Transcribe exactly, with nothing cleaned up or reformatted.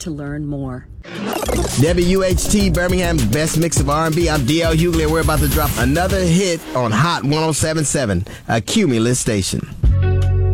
to learn more. W H T Birmingham's best mix of R and B. I'm D L Hughley, and we're about to drop another hit on Hot one oh seven point seven, a Cumulus station.